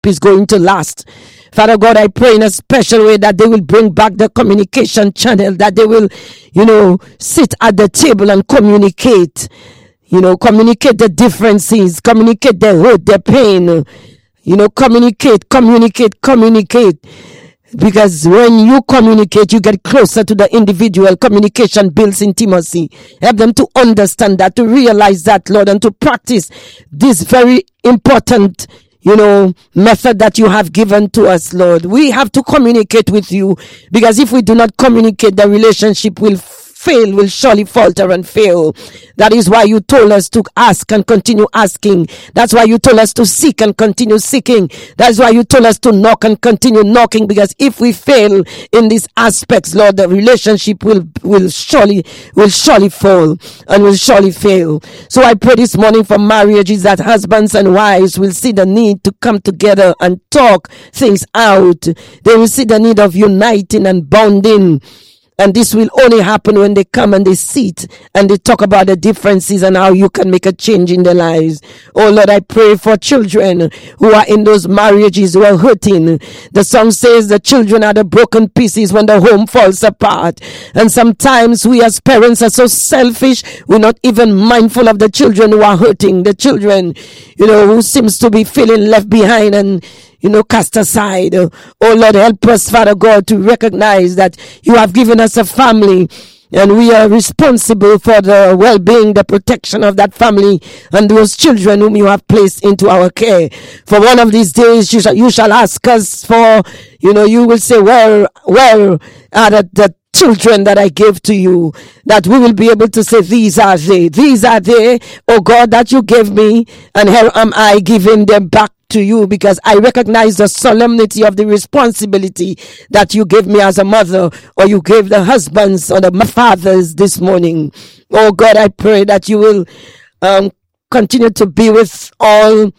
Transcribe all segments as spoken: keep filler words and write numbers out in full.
is going to last. Father God, I pray in a special way that they will bring back the communication channel, that they will, you know, sit at the table and communicate, you know, communicate the differences, communicate their hurt, their pain, you know, communicate, communicate, communicate. Because when you communicate, you get closer to the individual. Communication builds intimacy. Help them to understand that, to realize that, Lord, and to practice this very important, you know, method that you have given to us, Lord. We have to communicate with you, because if we do not communicate, the relationship will fail, will surely falter and fail. That is why you told us to ask and continue asking. That's why you told us to seek and continue seeking. That's why you told us to knock and continue knocking, because if we fail in these aspects, Lord, the relationship will will surely will surely fall and will surely fail. So I pray this morning for marriages, that husbands and wives will see the need to come together and talk things out. They will see the need of uniting and bonding. And this will only happen when they come and they sit and they talk about the differences and how you can make a change in their lives. Oh Lord, I pray for children who are in those marriages who are hurting. The song says the children are the broken pieces when the home falls apart. And sometimes we as parents are so selfish, we're not even mindful of the children who are hurting. The children, you know, who seems to be feeling left behind and, you know, cast aside. Oh Lord, help us, Father God, to recognize that you have given us a family, and we are responsible for the well-being, the protection of that family and those children whom you have placed into our care. For one of these days, you shall, you shall ask us for, you know, you will say, where, where are the, the children that I gave to you? That we will be able to say, these are they, these are they, oh God, that you gave me, and here am I giving them back to you, because I recognize the solemnity of the responsibility that you gave me as a mother, or you gave the husbands or the fathers this morning. Oh God, I pray that you will um, continue to be with all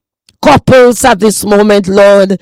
couples at this moment, Lord,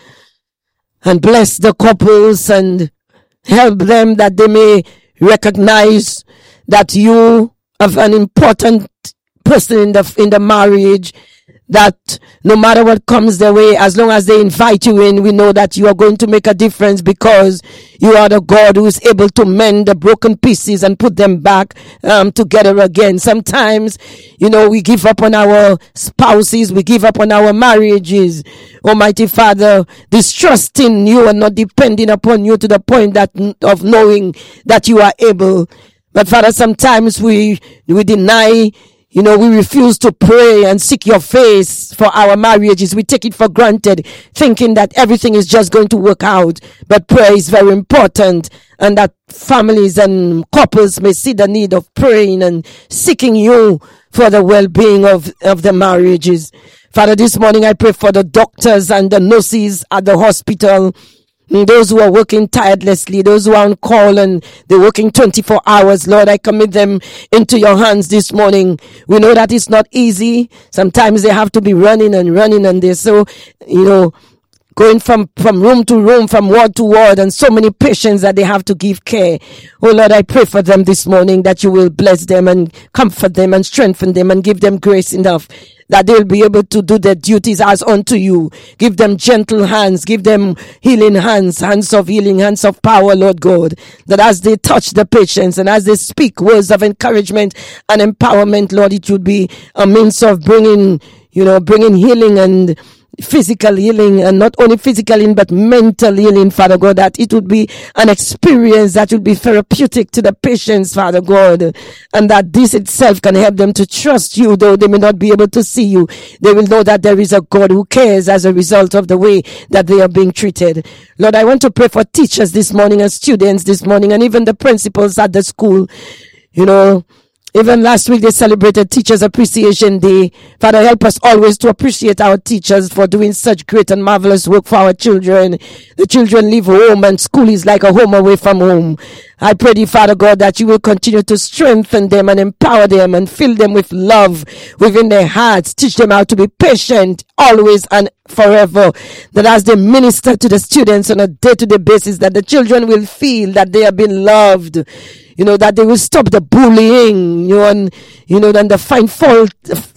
and bless the couples and help them that they may recognize that you have an important person in the in the marriage, that no matter what comes their way, as long as they invite you in, we know that you are going to make a difference, because you are the God who is able to mend the broken pieces and put them back um, together again. Sometimes, you know, we give up on our spouses, we give up on our marriages, Almighty Father, distrusting you and not depending upon you to the point that of knowing that you are able. But Father, sometimes we we deny. You know, we refuse to pray and seek your face for our marriages. We take it for granted, thinking that everything is just going to work out. But prayer is very important, and that families and couples may see the need of praying and seeking you for the well-being of, of the marriages. Father, this morning I pray for the doctors and the nurses at the hospital, those who are working tirelessly, those who are on call and they're working twenty-four hours. Lord, I commit them into your hands this morning. We know that it's not easy. Sometimes they have to be running and running, and they're so, you know, going from, from room to room, from ward to ward, and so many patients that they have to give care. Oh Lord, I pray for them this morning, that you will bless them and comfort them and strengthen them and give them grace enough that they'll be able to do their duties as unto you. Give them gentle hands, give them healing hands, hands of healing, hands of power, Lord God, that as they touch the patients and as they speak words of encouragement and empowerment, Lord, it would be a means of bringing, you know, bringing healing and physical healing, and not only physical healing but mental healing, Father God, that it would be an experience that would be therapeutic to the patients, Father God, and that this itself can help them to trust you, though they may not be able to see you. They will know that there is a God who cares as a result of the way that they are being treated. Lord, I want to pray for teachers this morning and students this morning, and even the principals at the school. You know, even last week they celebrated Teachers Appreciation Day. Father, help us always to appreciate our teachers for doing such great and marvelous work for our children. The children leave home, and school is like a home away from home. I pray thee, Father God, that you will continue to strengthen them and empower them and fill them with love within their hearts. Teach them how to be patient always and forever. That as they minister to the students on a day-to-day basis, that the children will feel that they have been loved. You know, that they will stop the bullying, you know, and, you know, and the find fault,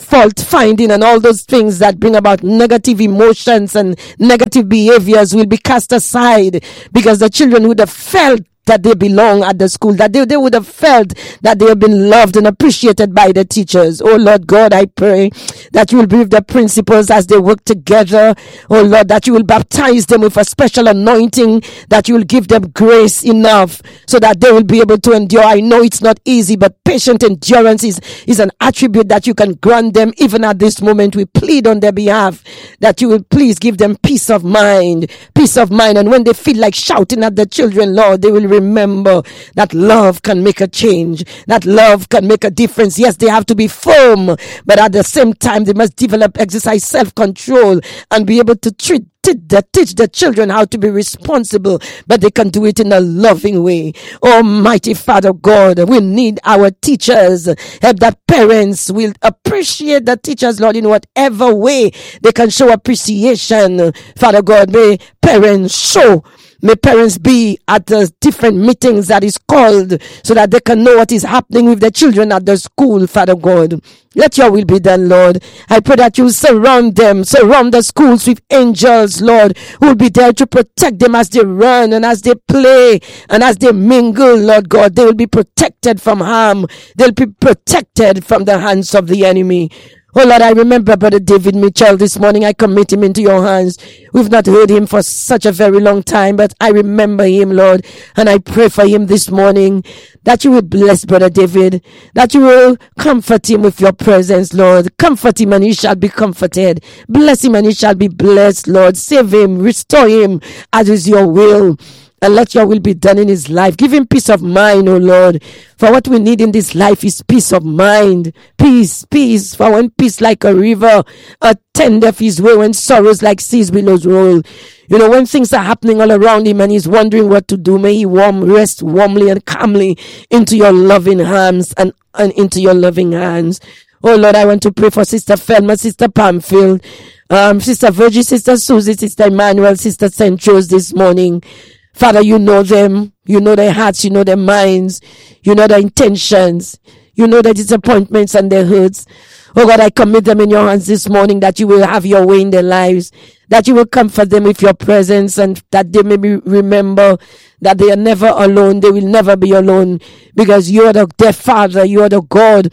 fault finding and all those things that bring about negative emotions and negative behaviors will be cast aside, because the children would have felt that they belong at the school, that they, they would have felt that they have been loved and appreciated by the teachers. Oh Lord God, I pray that you will be with the principals as they work together. Oh Lord, that you will baptize them with a special anointing, that you will give them grace enough so that they will be able to endure. I know it's not easy, but patient endurance is, is an attribute that you can grant them even at this moment. We plead on their behalf that you will please give them peace of mind, peace of mind. And when they feel like shouting at the children, Lord, they will remember that love can make a change, that love can make a difference. Yes, they have to be firm, but at the same time, they must develop, exercise self-control and be able to treat that teach the children how to be responsible, but they can do it in a loving way. Almighty Father God, we need our teachers. Help that parents will appreciate the teachers, Lord, in whatever way they can show appreciation. Father God, may parents show May parents be at the different meetings that is called so that they can know what is happening with the children at the school, Father God. Let your will be done, Lord. I pray that you surround them, surround the schools with angels, Lord, who will be there to protect them as they run and as they play and as they mingle, Lord God. They will be protected from harm. They'll be protected from the hands of the enemy. Oh Lord, I remember Brother David Mitchell this morning. I commit him into your hands. We've not heard him for such a very long time, but I remember him, Lord, and I pray for him this morning that you will bless Brother David, that you will comfort him with your presence, Lord. Comfort him and he shall be comforted. Bless him and he shall be blessed, Lord. Save him, restore him as is your will. And let your will be done in his life. Give him peace of mind, oh Lord. For what we need in this life is peace of mind. Peace, peace. For when peace like a river attendeth his way, when sorrows like seas billows roll. You know, when things are happening all around him and he's wondering what to do, may he warm, rest warmly and calmly into your loving arms and, and into your loving hands. Oh Lord, I want to pray for Sister Felma, Sister Pamfield, um, Sister Virgie, Sister Susie, Sister Emmanuel, Sister Saint Rose this morning. Father, you know them. You know their hearts. You know their minds. You know their intentions. You know their disappointments and their hurts. Oh God, I commit them in your hands this morning, that you will have your way in their lives, that you will comfort them with your presence, and that they may be, remember that they are never alone. They will never be alone, because you are the, their Father. You are the God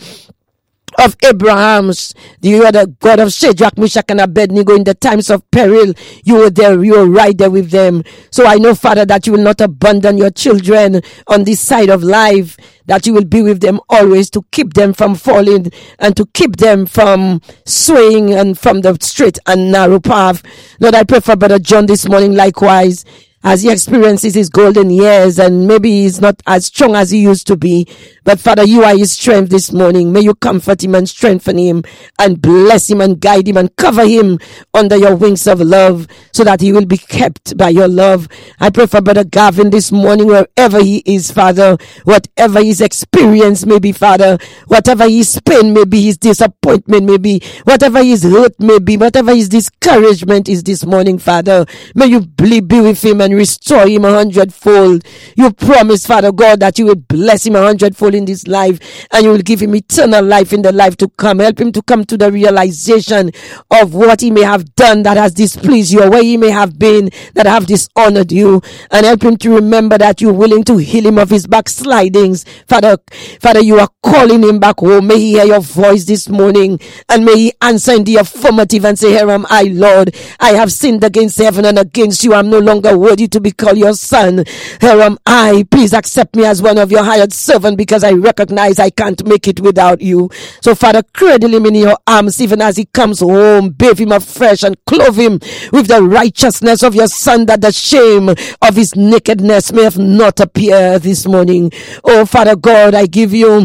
of Abraham's, you are the God of Shadrach, Meshach, and Abednego. In the times of peril, you were there, you were right there with them. So I know, Father, that you will not abandon your children on this side of life, that you will be with them always to keep them from falling and to keep them from swaying and from the straight and narrow path. Lord, I pray for Brother John this morning likewise, as he experiences his golden years and maybe he's not as strong as he used to be. But Father, you are his strength this morning. May you comfort him and strengthen him and bless him and guide him and cover him under your wings of love, so that he will be kept by your love. I pray for Brother Gavin this morning, wherever he is, Father, whatever his experience may be, Father, whatever his pain may be, his disappointment may be, whatever his hurt may be, whatever his discouragement is this morning, Father, may you be with him and restore him a hundredfold. You promise, Father God, that you will bless him a hundredfold in this life, and you will give him eternal life in the life to come. Help him to come to the realization of what he may have done that has displeased you, or where he may have been that have dishonored you, and help him to remember that you're willing to heal him of his backslidings. Father, Father, you are calling him back home. May he hear your voice this morning, and may he answer in the affirmative and say, here am I, Lord. I have sinned against heaven and against you. I'm no longer worthy to be called your son. Here am I. Please accept me as one of your hired servants, because I recognize I can't make it without you. So Father, cradle him in your arms even as he comes home. Bathe him afresh and clothe him with the righteousness of your son, that the shame of his nakedness may have not appear this morning. Oh Father God, I give you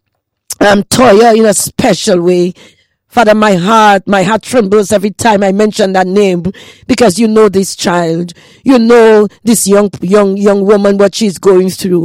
um, Toya in a special way. Father, my heart, my heart trembles every time I mention that name, because you know this child. You know this young, young, young woman, what she's going through.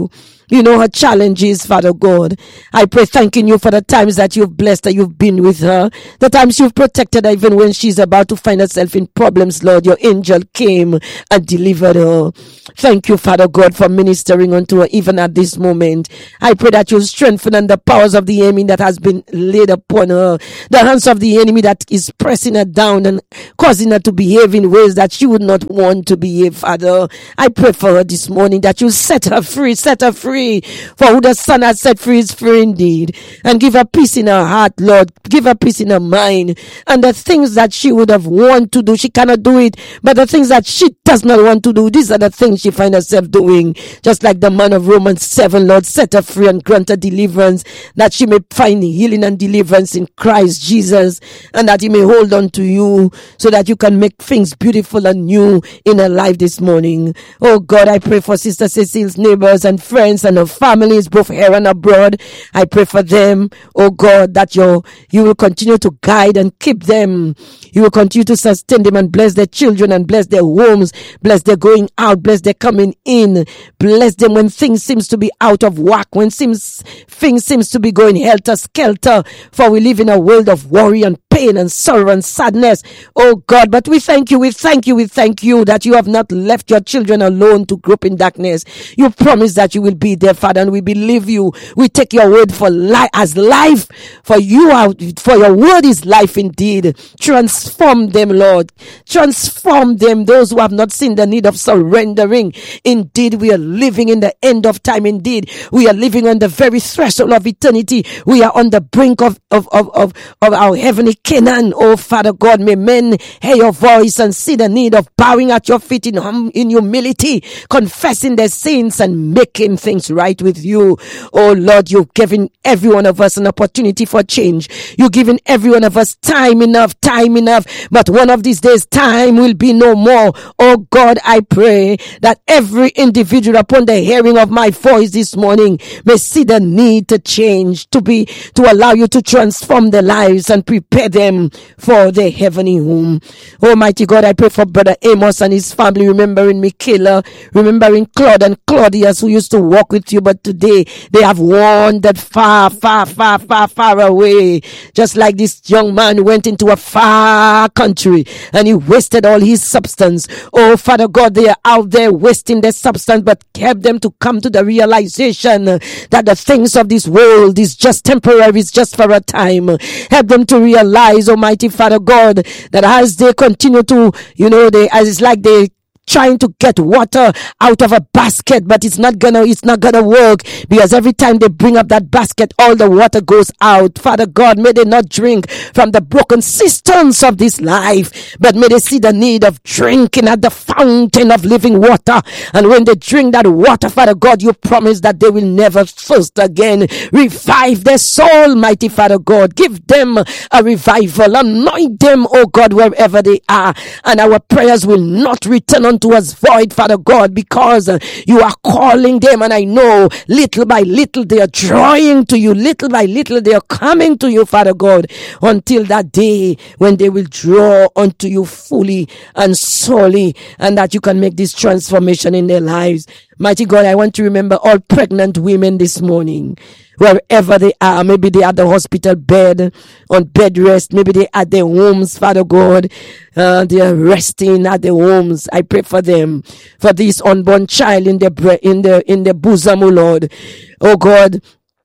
You know her challenges, Father God. I pray thanking you for the times that you've blessed her, you've been with her, the times you've protected her even when she's about to find herself in problems, Lord. Your angel came and delivered her. Thank you, Father God, for ministering unto her even at this moment. I pray that you strengthen the powers of the enemy that has been laid upon her, the hands of the enemy that is pressing her down and causing her to behave in ways that she would not want to behave, Father. I pray for her this morning that you set her free, set her free. For who the Son has set free is free indeed. And give her peace in her heart, Lord. Give her peace in her mind. And the things that she would have wanted to do, she cannot do it. But the things that she does not want to do, these are the things she finds herself doing. Just like the man of Romans seven, Lord, set her free and grant her deliverance, that she may find healing and deliverance in Christ Jesus, and that he may hold on to you so that you can make things beautiful and new in her life this morning. Oh God, I pray for Sister Cecile's neighbors and friends and her families, both here and abroad. I pray for them, oh God, that you you will continue to guide and keep them. You will continue to sustain them and bless their children and bless their homes, bless their going out, bless their coming in, bless them when things seems to be out of whack, when seems things seems to be going helter skelter, for we live in a world of worry and pain and sorrow and sadness, oh God. But we thank you, we thank you, we thank you that you have not left your children alone to grope in darkness. You promise that you will be there, Father, and we believe you. We take your word for life as life, for you are, for your word is life indeed. Transform them, Lord. Transform them, those who have not seen the need of surrendering. Indeed, we are living in the end of time. Indeed, we are living on the very threshold of eternity. We are on the brink of, of, of, of, of our heavenly Canaan. Oh, Father God, may men hear your voice and see the need of bowing at your feet in, hum, in humility, confessing their sins and making things right with you. Oh, Lord, you've given every one of us an opportunity for change. You've given every one of us time enough, time enough. But one of these days, time will be no more. Oh, God, I pray that every individual upon the hearing of my voice this morning may see the need to change, to be, to allow you to transform their lives and prepare them for their heavenly home. Almighty God, I pray for Brother Amos and his family, remembering Michaela, remembering Claude and Claudius who used to walk with you, but today they have wandered far, far, far, far, far away. Just like this young man went into a far country and he wasted all his substance. Oh, Father God, they are out there wasting their substance, but help them to come to the realization that the things of this world is just temporary, it's just for a time. Help them to realize, Almighty Father God, that as they continue to, you know, they, as it's like they trying to get water out of a basket, but it's not gonna, it's not gonna work, because every time they bring up that basket, all the water goes out. Father God, may they not drink from the broken cisterns of this life, but may they see the need of drinking at the fountain of living water. And when they drink that water, Father God, you promise that they will never thirst again. Revive their soul, mighty Father God. Give them a revival. Anoint them, oh God, wherever they are. And our prayers will not return unto to us void, Father God, because uh, you are calling them, and I know little by little they are drawing to you, little by little they are coming to you, Father God, until that day when they will draw unto you fully and solely, and that you can make this transformation in their lives. Mighty God, I want to remember all pregnant women this morning, wherever they are. Maybe they are at the hospital bed, on bed rest. Maybe they are at their homes, Father God. Uh, they are resting at their homes. I pray for them, for this unborn child in their bre- in their in their bosom, oh Lord. Oh God,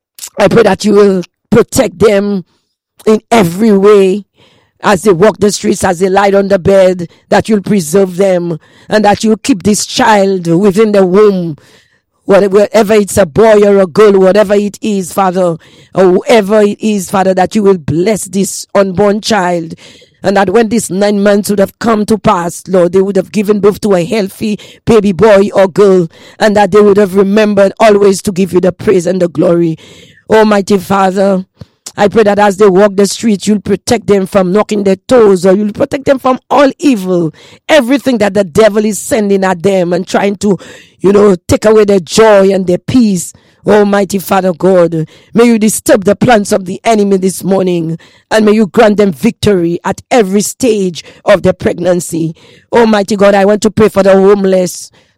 I pray that you will protect them in every way. As they walk the streets, as they lie on the bed, that you'll preserve them, and that you'll keep this child within the womb, whatever it's a boy or a girl, whatever it is, Father, or whoever it is, Father, that you will bless this unborn child. And that when these nine months would have come to pass, Lord, they would have given birth to a healthy baby boy or girl, and that they would have remembered always to give you the praise and the glory. Almighty Father, I pray that as they walk the streets, you'll protect them from knocking their toes, or you'll protect them from all evil, everything that the devil is sending at them and trying to, you know, take away their joy and their peace. Almighty Father God, may you disturb the plans of the enemy this morning, and may you grant them victory at every stage of their pregnancy. Almighty God, I want to pray for the homeless,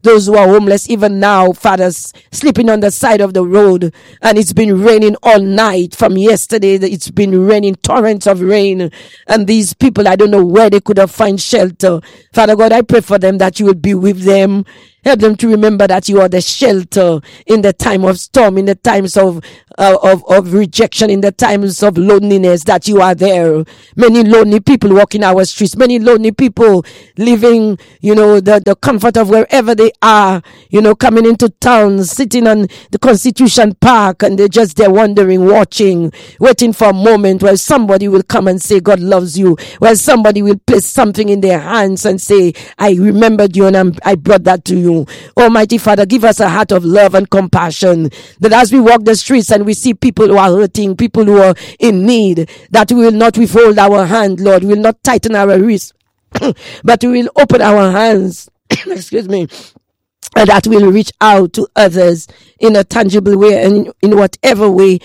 those who are homeless even now, Father, sleeping on the side of the road. And it's been raining all night from yesterday. It's been raining, torrents of rain. And these people, I don't know where they could have found shelter. Father God, I pray for them that you will be with them. Help them to remember that you are the shelter in the time of storm, in the times of, uh, of, of rejection, in the times of loneliness, that you are there. Many lonely people walking our streets, many lonely people living, you know, the, the comfort of wherever they are, you know, coming into town, sitting on the Constitution Park, and they're just there wondering, watching, waiting for a moment where somebody will come and say, God loves you, where somebody will place something in their hands and say, I remembered you and I'm, I brought that to you. Almighty Father, give us a heart of love and compassion, that as we walk the streets and we see people who are hurting, people who are in need, that we will not withhold our hand, Lord. We will not tighten our wrists, but we will open our hands, excuse me, and that will reach out to others in a tangible way and in whatever way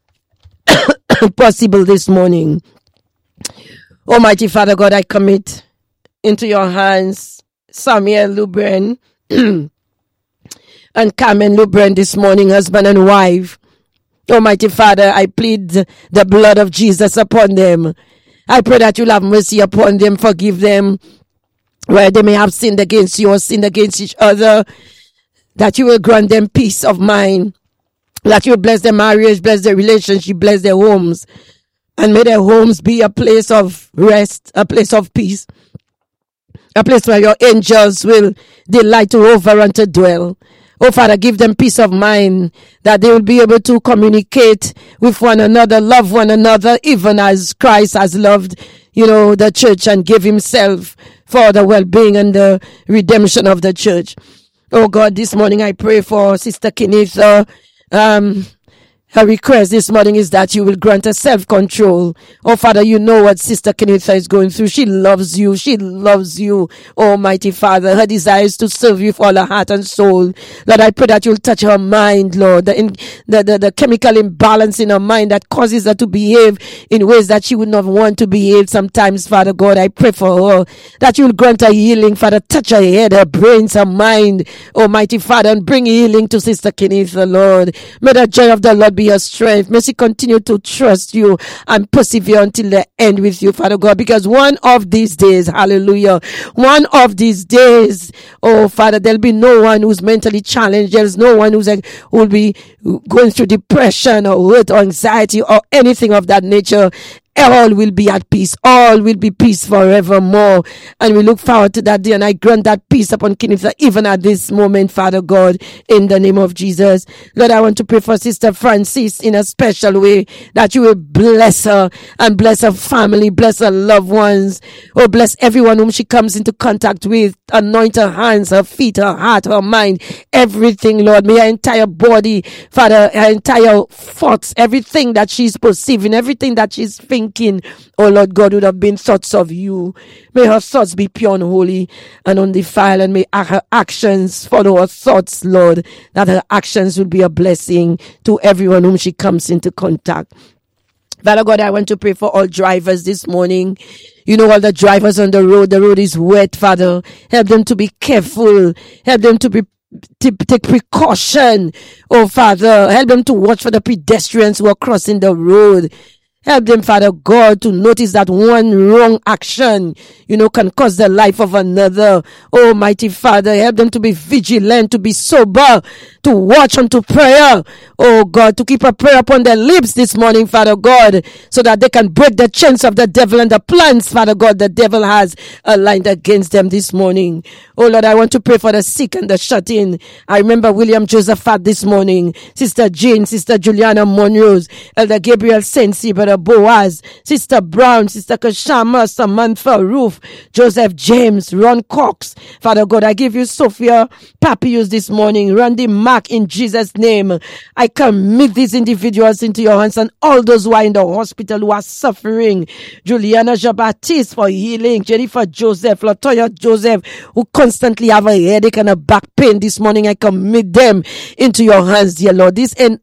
possible this morning. Almighty Father God, I commit into your hands Samuel Lubren and Carmen Lubren this morning, husband and wife. Almighty Father, I plead the blood of Jesus upon them. I pray that you'll have mercy upon them, forgive them where they may have sinned against you or sinned against each other, that you will grant them peace of mind, that you will bless their marriage, bless their relationship, bless their homes, and may their homes be a place of rest, a place of peace, a place where your angels will delight to hover and to dwell. Oh, Father, give them peace of mind, that they will be able to communicate with one another, love one another, even as Christ has loved, you know, the church and gave himself for the well-being and the redemption of the church. Oh, God, this morning I pray for Sister Kenitha. Um, Her request this morning is that you will grant her self-control. Oh, Father, you know what Sister Kenitha is going through. She loves you. She loves you, Almighty Father. Her desire is to serve you with all her heart and soul. Lord, I pray that you'll touch her mind, Lord. The, in, the, the, the chemical imbalance in her mind that causes her to behave in ways that she would not want to behave sometimes, Father God. I pray for her that you'll grant her healing, Father. Touch her head, her brains, her mind, Almighty Father, and bring healing to Sister Kenitha, Lord. May the joy of the Lord be your strength. May she continue to trust you and persevere until the end with you, Father God, because one of these days, hallelujah, one of these days, oh Father, there'll be no one who's mentally challenged. There's no one who's like, who will be going through depression or hurt or anxiety or anything of that nature. All will be at peace. All will be peace forevermore. And we look forward to that day. And I grant that peace upon Kenitha even at this moment, Father God, in the name of Jesus. Lord, I want to pray for Sister Francis in a special way, that you will bless her and bless her family, bless her loved ones. Oh, bless everyone whom she comes into contact with. Anoint her hands, her feet, her heart, her mind, everything, Lord. May her entire body, Father, her entire thoughts, everything that she's perceiving, everything that she's thinking, oh Lord God, would have been thoughts of you. May her thoughts be pure and holy and undefiled, and may her actions follow her thoughts, Lord, that her actions will be a blessing to everyone whom she comes into contact. Father God, I want to pray for all drivers this morning. You know, all the drivers on the road, the road is wet, Father. Help them to be careful. Help them to be to take precaution. Oh, Father, help them to watch for the pedestrians who are crossing the road. Help them, Father God, to notice that one wrong action, you know, can cost the life of another. Oh, mighty Father, help them to be vigilant, to be sober, to watch unto prayer. Oh, God, to keep a prayer upon their lips this morning, Father God, so that they can break the chains of the devil and the plans, Father God, the devil has aligned against them this morning. Oh, Lord, I want to pray for the sick and the shut in. I remember William Josephat this morning, Sister Jane, Sister Juliana Monrose, Elder Gabriel Sensi, Brother Boaz, Sister Brown, Sister Kashama, Samantha Ruth, Joseph James, Ron Cox. Father God, I give you Sophia Papius this morning, Randy Mack, in Jesus' name. I commit these individuals into your hands and all those who are in the hospital who are suffering. Juliana Jean-Baptiste for healing, Jennifer Joseph, Latoya Joseph, who constantly have a headache and a back pain this morning. I commit them into your hands, dear Lord. These and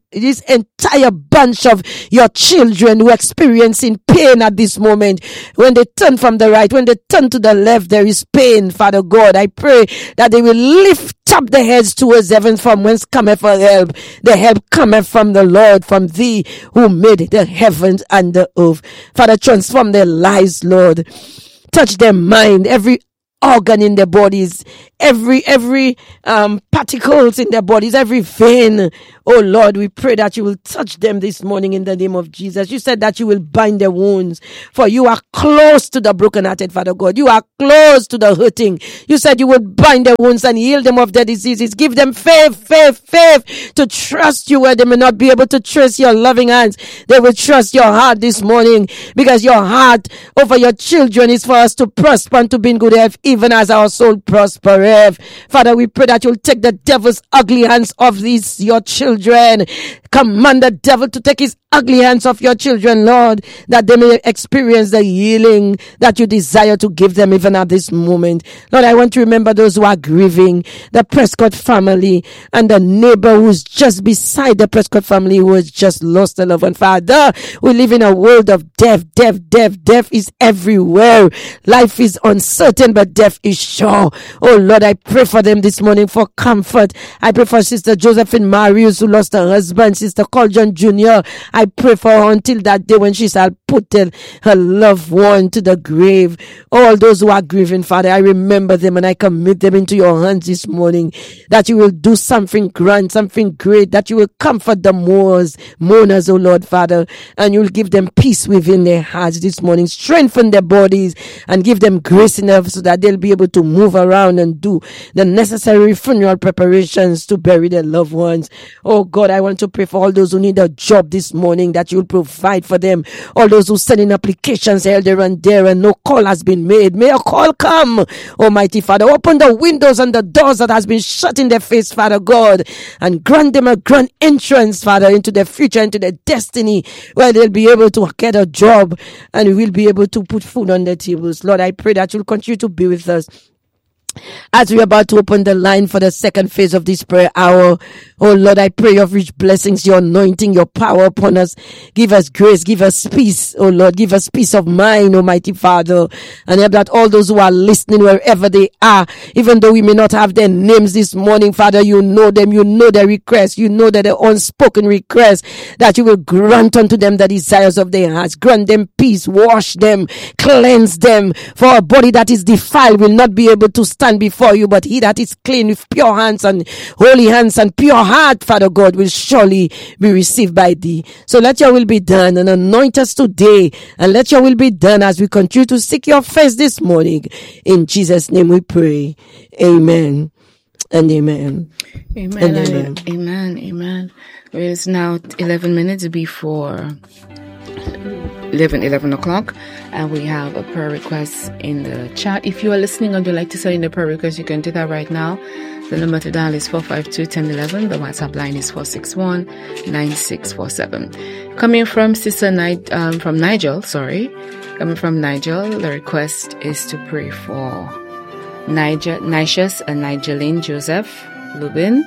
this entire bunch of your children who are experiencing pain at this moment. When they turn from the right, when they turn to the left, there is pain, Father God. I pray that they will lift up their heads towards heaven, from whence cometh our help. The help cometh from the Lord, from thee who made the heavens and the earth. Father, transform their lives, Lord. Touch their mind, every organ in their bodies, every every um particles in their bodies, every vein. Oh Lord, we pray that you will touch them this morning in the name of Jesus. You said that you will bind their wounds, for you are close to the brokenhearted, Father God. You are close to the hurting. You said you would bind their wounds and heal them of their diseases. Give them faith, faith, faith to trust you where they may not be able to trace your loving hands. They will trust your heart this morning, because your heart over your children is for us to prosper and to be in good health, even as our soul prospereth. Father, we pray that you'll take the devil's ugly hands off these, your children. Command the devil to take his ugly hands off your children, Lord, that they may experience the healing that you desire to give them even at this moment. Lord, I want to remember those who are grieving, the Prescott family and the neighbor who's just beside the Prescott family who has just lost a loved one. Father, we live in a world of death, death, death. Death is everywhere. Life is uncertain, but death is sure. Oh Lord, I pray for them this morning for comfort. I pray for Sister Josephine Marius, who lost her husband, Sister Coljon Junior I pray for her until that day when she shall put her, her loved one to the grave. All those who are grieving, Father, I remember them and I commit them into your hands this morning, that you will do something grand, something great, that you will comfort the mourners, mourners, oh Lord, Father, and you will give them peace within their hearts this morning. Strengthen their bodies and give them grace enough so that they'll be able to move around and do the necessary funeral preparations to bury their loved ones. Oh God, I want to pray for all those who need a job this morning, that you'll provide for them. All those who send in applications here, there and there, and no call has been made. May a call come, Almighty Father. Open the windows and the doors that has been shut in their face, Father God, and grant them a grand entrance, Father, into their future, into their destiny, where they'll be able to get a job and we'll be able to put food on their tables. Lord, I pray that you'll continue to be with us as we're about to open the line for the second phase of this prayer hour. Oh Lord, I pray of rich blessings, your anointing, your power upon us. Give us grace, give us peace, oh Lord, give us peace of mind, Almighty Father. And help that all those who are listening wherever they are, even though we may not have their names this morning, Father, you know them, you know their requests, you know that their unspoken requests, that you will grant unto them the desires of their hearts. Grant them peace, wash them, cleanse them, for a body that is defiled will not be able to stand before you, but he that is clean with pure hands and holy hands and pure heart, Father God, will surely be received by thee. So let your will be done, and anoint us today, and let your will be done as we continue to seek your face this morning. In Jesus' name we pray. Amen and amen. Amen and amen. Amen. Amen. It is now eleven minutes before eleven, eleven o'clock, and we have a prayer request in the chat. If you are listening and you'd like to send in a prayer request, you can do that right now. The number to dial is four five two, one zero one one. The WhatsApp line is four six one, nine six four seven. Coming from Sister Ni- um, from Nigel, sorry. Coming from Nigel, the request is to pray for Nigel, Nicias and Nigeline Joseph Lubin.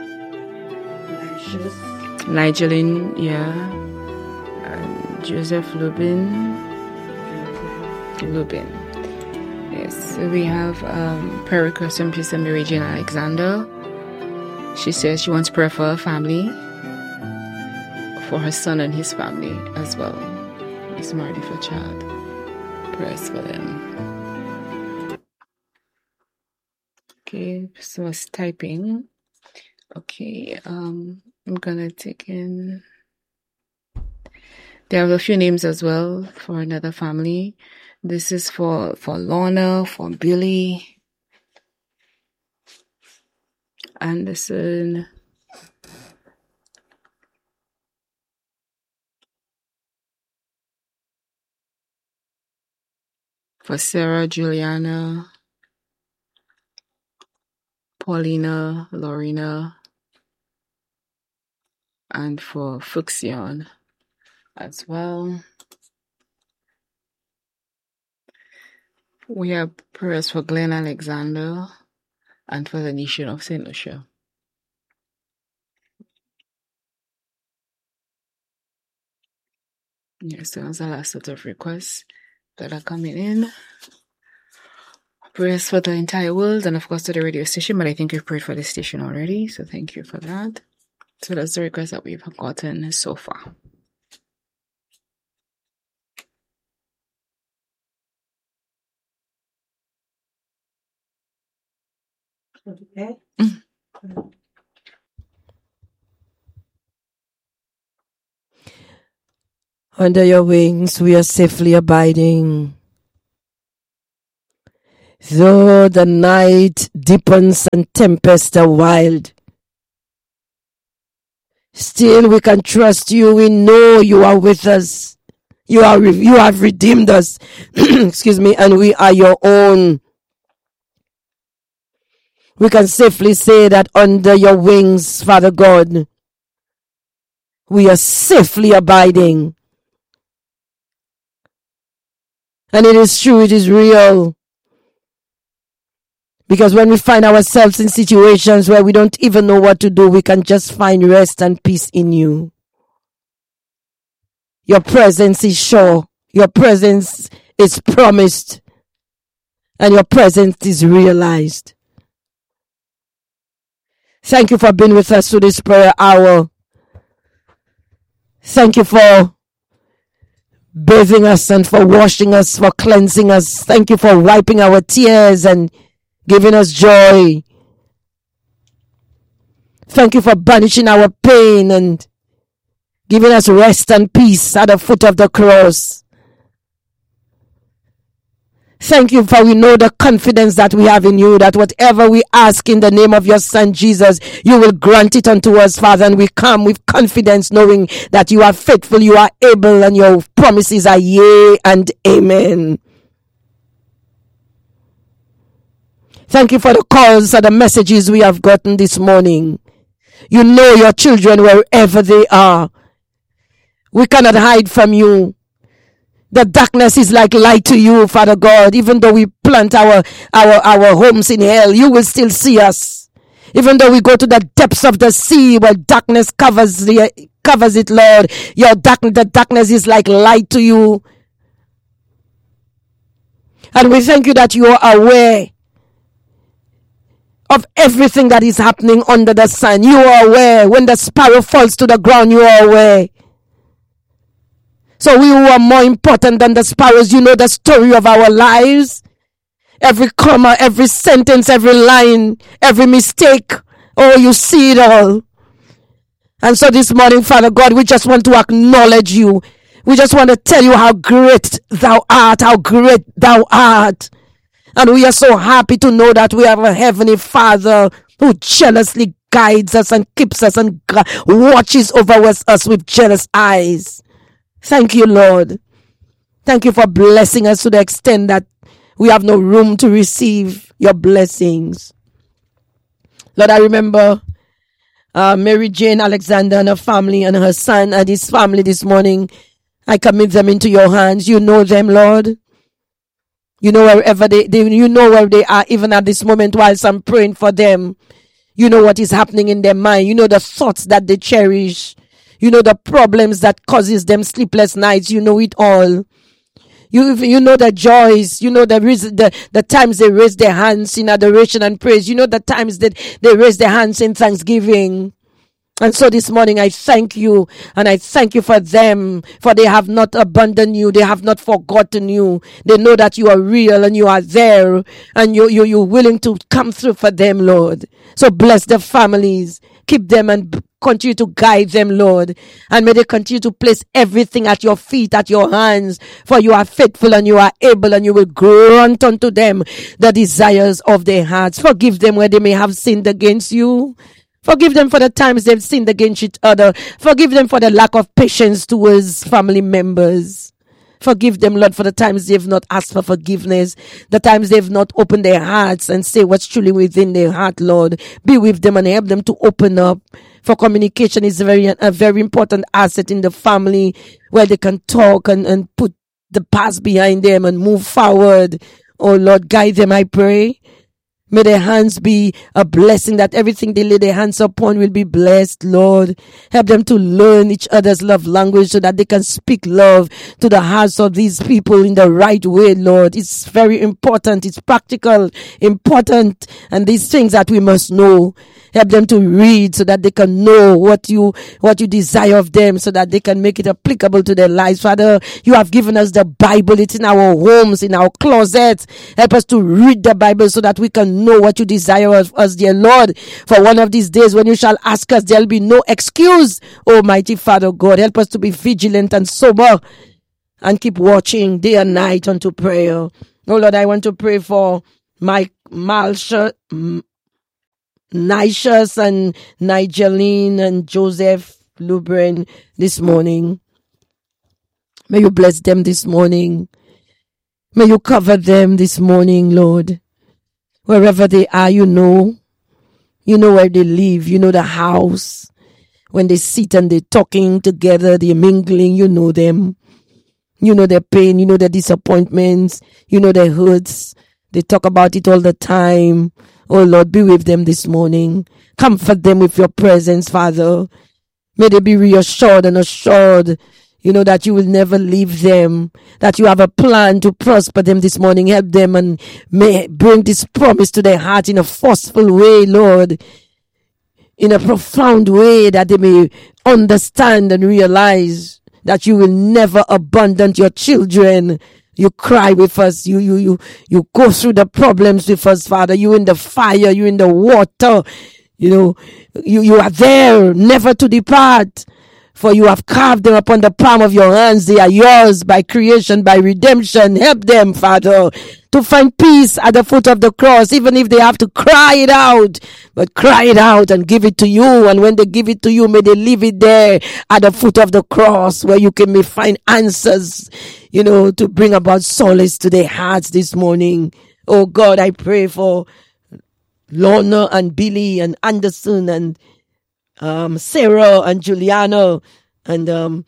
Nigeline, yeah. Joseph Lubin. Lubin. Yes, so we have um, prayer request from Sister Mary Jane Alexander. She says she wants prayer for her family, for her son and his family as well. He's married with a child. Prayers for them. Okay, so I was typing. Okay, um, I'm gonna take in. There are a few names as well for another family. This is for, for Lorna, for Billy Anderson, for Sarah, Juliana, Paulina, Lorena, and for Fuxion as well. We have prayers for Glenn Alexander and for the nation of Saint Lucia. Yes, so that's the last set of requests that are coming in. Prayers for the entire world and, of course, to the radio station, but I think you've prayed for the station already, so thank you for that. So that's the request that we've gotten so far. Okay. Mm. Under your wings, we are safely abiding. Though the night deepens and tempests are wild, still we can trust you. We know you are with us. You are you have redeemed us. Excuse me, and we are your own. We can safely say that under your wings, Father God, we are safely abiding. And it is true, it is real. Because when we find ourselves in situations where we don't even know what to do, we can just find rest and peace in you. Your presence is sure. Your presence is promised. And your presence is realized. Thank you for being with us through this prayer hour. Thank you for bathing us and for washing us, for cleansing us. Thank you for wiping our tears and giving us joy. Thank you for banishing our pain and giving us rest and peace at the foot of the cross. Thank you for we know the confidence that we have in you, that whatever we ask in the name of your Son Jesus, you will grant it unto us, Father. And we come with confidence knowing that you are faithful, you are able, and your promises are yea and amen. Thank you for the calls and the messages we have gotten this morning. You know your children wherever they are. We cannot hide from you. The darkness is like light to you, Father God. Even though we plant our, our, our homes in hell, you will still see us. Even though we go to the depths of the sea where darkness covers the, covers it, Lord, your dark, the darkness is like light to you. And we thank you that you are aware of everything that is happening under the sun. You are aware. When the sparrow falls to the ground, you are aware. So we who are more important than the sparrows, you know the story of our lives. Every comma, every sentence, every line, every mistake. Oh, you see it all. And so this morning, Father God, we just want to acknowledge you. We just want to tell you how great thou art, how great thou art. And we are so happy to know that we have a heavenly Father who jealously guides us and keeps us and watches over us, us with jealous eyes. Thank you, Lord. Thank you for blessing us to the extent that we have no room to receive your blessings. Lord, I remember uh, Mary Jane Alexander and her family and her son and his family this morning. I commit them into your hands. You know them, Lord. You know wherever they, they you know where they are, even at this moment whilst I'm praying for them. You know what is happening in their mind. You know the thoughts that they cherish. You know the problems that causes them sleepless nights. You know it all. You you know the joys. You know the reason, the, the times they raise their hands in adoration and praise. You know the times that they raise their hands in thanksgiving. And so this morning I thank you, and I thank you for them, for they have not abandoned you, they have not forgotten you. They know that you are real and you are there, and you, you, you're willing to come through for them, Lord. So bless their families, keep them and continue to guide them, Lord. And may they continue to place everything at your feet, at your hands, for you are faithful and you are able, and you will grant unto them the desires of their hearts. Forgive them where they may have sinned against you. Forgive them for the times they've sinned against each other. Forgive them for the lack of patience towards family members. Forgive them, Lord, for the times they've not asked for forgiveness, the times they've not opened their hearts and say what's truly within their heart, Lord. Be with them and help them to open up. For communication is very, a very important asset in the family, where they can talk and, and put the past behind them and move forward. Oh, Lord, guide them, I pray. May their hands be a blessing, that everything they lay their hands upon will be blessed, Lord. Help them to learn each other's love language so that they can speak love to the hearts of these people in the right way, Lord. It's very important. It's practical, important, and these things that we must know. Help them to read so that they can know what you what you desire of them, so that they can make it applicable to their lives. Father, you have given us the Bible. It's in our homes, in our closets. Help us to read the Bible so that we can know what you desire of us, dear Lord. For one of these days when you shall ask us, there'll be no excuse. Almighty Father God, help us to be vigilant and sober and keep watching day and night unto prayer. Oh Lord, I want to pray for Mike Malsha, Nishas and Nigeline and Joseph Lubren this morning. May you bless them this morning. May you cover them this morning, Lord. Wherever they are, you know. You know where they live. You know the house. When they sit and they're talking together, they're mingling, you know them. You know their pain. You know their disappointments. You know their hurts. They talk about it all the time. Oh Lord, be with them this morning. Comfort them with your presence, Father. May they be reassured and assured, you know, that you will never leave them, that you have a plan to prosper them this morning. Help them and may bring this promise to their heart in a forceful way, Lord, in a profound way, that they may understand and realize that you will never abandon your children. You cry with us. You, you, you, you go through the problems with us, Father. You in the fire. You in the water. You know, you, you are there, never to depart. For you have carved them upon the palm of your hands. They are yours by creation, by redemption. Help them, Father, to find peace at the foot of the cross, even if they have to cry it out. But cry it out and give it to you. And when they give it to you, may they leave it there at the foot of the cross, where you can may find answers, you know, to bring about solace to their hearts this morning. Oh God, I pray for Lorna and Billy and Anderson and Um, Sarah and Juliana and um,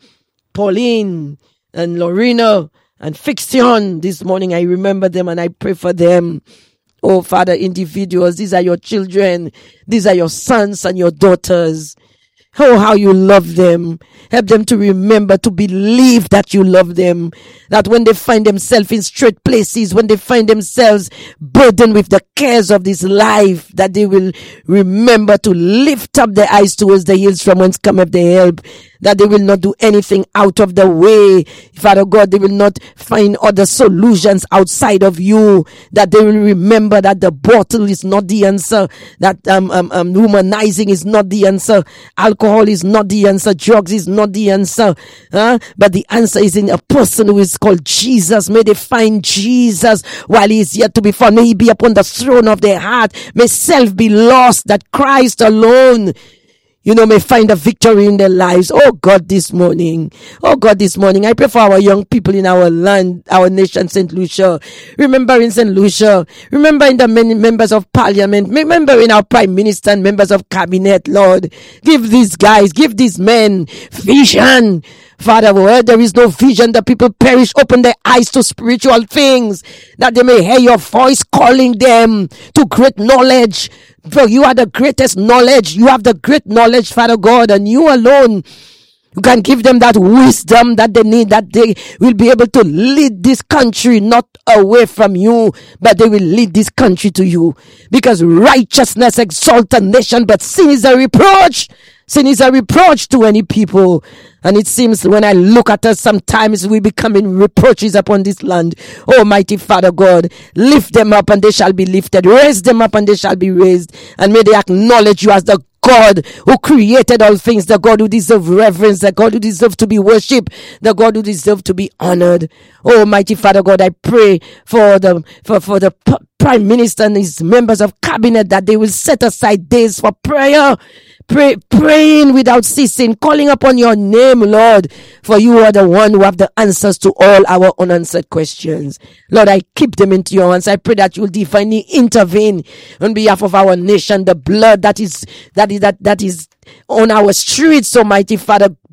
Pauline and Lorena and Fiction this morning. I remember them and I pray for them. Oh, Father, individuals, these are your children. These are your sons and your daughters. Oh, how you love them. Help them to remember, to believe that you love them. That when they find themselves in straight places, when they find themselves burdened with the cares of this life, that they will remember to lift up their eyes towards the hills from whence cometh their help. That they will not do anything out of the way. Father God, they will not find other solutions outside of you. That they will remember that the bottle is not the answer. That um, um, um, humanizing is not the answer. Alcohol is not the answer. Drugs is not the answer. Huh? But the answer is in a person who is called Jesus. May they find Jesus while he is yet to be found. May he be upon the throne of their heart. May self be lost, that Christ alone, you know, may find a victory in their lives. Oh God, this morning. Oh God, this morning. I pray for our young people in our land, our nation, Saint Lucia. Remember in Saint Lucia. Remember in the many members of parliament. Remember in our prime minister and members of cabinet, Lord. Give these guys, give these men vision. Father, where there is no vision, the people perish. Open their eyes to spiritual things, that they may hear your voice calling them to great knowledge. For you are the greatest knowledge. You have the great knowledge, Father God, and you alone, you can give them that wisdom that they need, that they will be able to lead this country not away from you, but they will lead this country to you. Because righteousness exalts a nation, but sin is a reproach. Sin is a reproach to any people. And it seems when I look at us, sometimes we becoming reproaches upon this land. Almighty Father God, lift them up and they shall be lifted. Raise them up and they shall be raised. And may they acknowledge you as the God who created all things, the God who deserves reverence, the God who deserves to be worshipped, the God who deserves to be honored. Almighty Father God, I pray for the for, for the p- Prime Minister and his members of cabinet, that they will set aside days for prayer. Pray, praying without ceasing, calling upon your name, Lord, for you are the one who have the answers to all our unanswered questions. Lord, I keep them into your hands. I pray that you will divinely intervene on behalf of our nation. The blood that is that is that that is on our streets, Almighty Father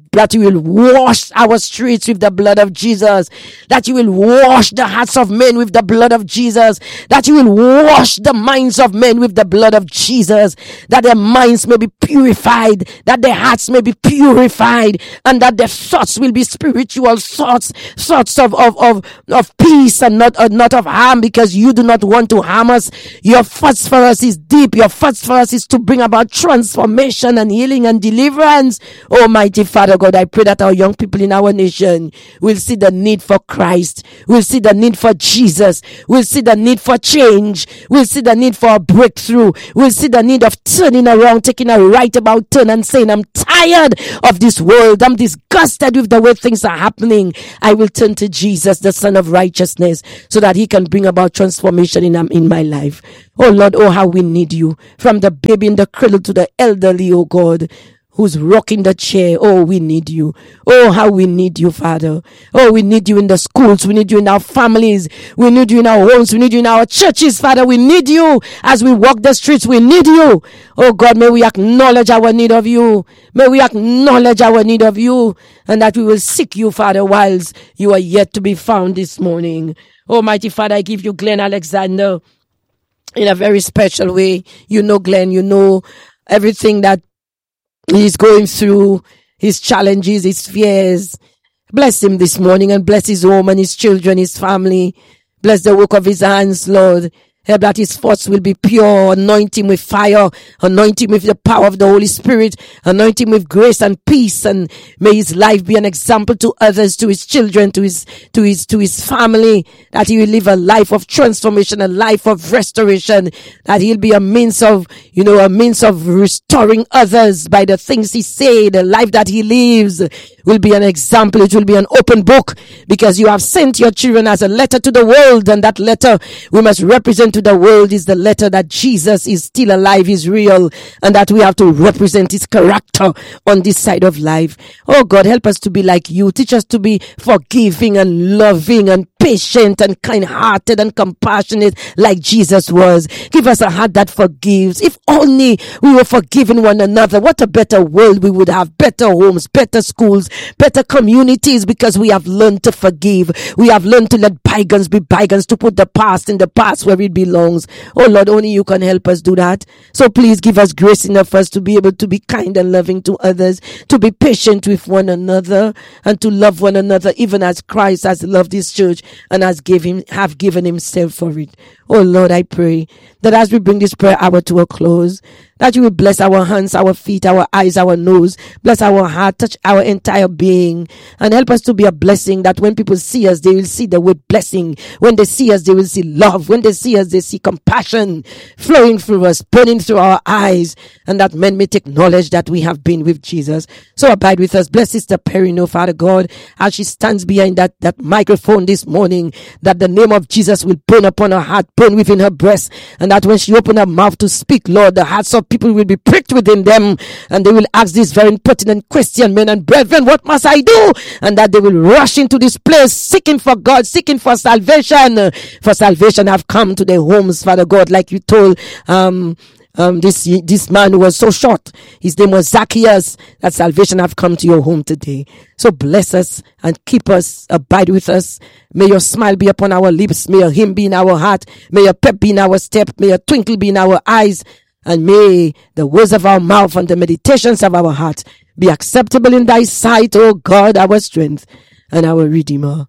that you will wash our streets with the blood of Jesus, that you will wash the hearts of men with the blood of Jesus, that you will wash the minds of men with the blood of Jesus, that their minds may be purified, that their hearts may be purified, and that their thoughts will be spiritual thoughts, thoughts of, of, of, of peace and not, uh, not of harm, because you do not want to harm us. Your thoughts for us is deep. Your thoughts for us is to bring about transformation and healing and deliverance. Almighty Father God, I pray that our young people in our nation will see the need for Christ, will see the need for Jesus, will see the need for change, will see the need for a breakthrough, will see the need of turning around, taking a right about turn and saying, I'm tired of this world. I'm disgusted with the way things are happening. I will turn to Jesus, the Son of Righteousness, so that he can bring about transformation in, um, in my life. Oh Lord, oh how we need you. From the baby in the cradle to the elderly, oh God, who's rocking the chair. Oh, we need you. Oh, how we need you, Father. Oh, we need you in the schools. We need you in our families. We need you in our homes. We need you in our churches, Father. We need you as we walk the streets. We need you. Oh God, may we acknowledge our need of you. May we acknowledge our need of you, and that we will seek you, Father, whilst you are yet to be found this morning. Almighty Father, I give you Glenn Alexander in a very special way. You know Glenn, you know everything that he's going through, his challenges, his fears. Bless him this morning, and bless his home and his children, his family. Bless the work of his hands, Lord. Help that his thoughts will be pure. Anoint him with fire. Anoint him with the power of the Holy Spirit. Anoint him with grace and peace. And may his life be an example to others, to his children, to his, to his, to his family. That he will live a life of transformation, a life of restoration. That he'll be a means of, you know, a means of restoring others by the things he said. The life that he lives will be an example. It will be an open book, because you have sent your children as a letter to the world. And that letter we must represent to the world is the letter that Jesus is still alive, is real, and that we have to represent his character on this side of life. Oh God, help us to be like you. Teach us to be forgiving and loving and patient and kind-hearted and compassionate like Jesus was. Give us a heart that forgives. If only we were forgiving one another, what a better world we would have. Better homes, better schools, better communities, because we have learned to forgive. We have learned to let bygones be bygones, to put the past in the past where it belongs. Oh Lord, only you can help us do that. So please give us grace enough for us to be able to be kind and loving to others, to be patient with one another, and to love one another, even as Christ has loved his church and has given, have given himself for it. Oh Lord, I pray that as we bring this prayer hour to a close, that you will bless our hands, our feet, our eyes, our nose, bless our heart, touch our entire being, and help us to be a blessing, that when people see us, they will see the word blessing. When they see us, they will see love. When they see us, they see compassion flowing through us, burning through our eyes, and that men may take knowledge that we have been with Jesus. So abide with us. Bless Sister Perino, Father God, as she stands behind that, that microphone this morning, that the name of Jesus will burn upon her heart, burn within her breast, and that when she opens her mouth to speak, Lord, the hearts of people will be pricked within them, and they will ask this very pertinent question, men and brethren, what must I do? And that they will rush into this place seeking for God, seeking for salvation. For salvation have come to their homes, Father God, like you told um Um, this this man who was so short, his name was Zacchaeus, that salvation have come to your home today. So bless us and keep us, abide with us. May your smile be upon our lips. May your hymn be in our heart. May your pep be in our step. May your twinkle be in our eyes. And may the words of our mouth and the meditations of our heart be acceptable in thy sight, O God, our strength and our Redeemer.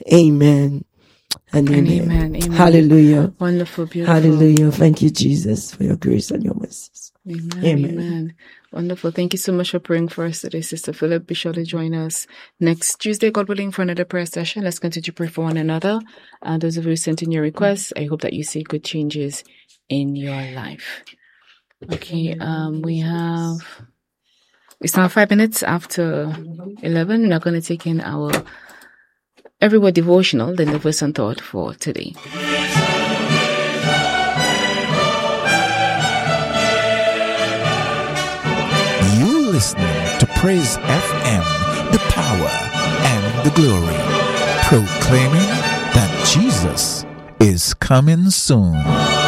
Amen. And amen. And amen. Amen. Hallelujah. Wonderful, beautiful. Hallelujah. Thank you, Jesus, for your grace and your mercies. Amen. Amen. Amen. Wonderful. Thank you so much for praying for us today, Sister Philip. Be sure to join us next Tuesday, God willing, for another prayer session. Let's continue to pray for one another. And those of you who sent in your requests, I hope that you see good changes in your life. Okay, um, we have, it's now five minutes after eleven. We're not going to take in our Everywhere devotional, then the verse and thought for today. You're listening to Praise F M, the power and the glory, proclaiming that Jesus is coming soon.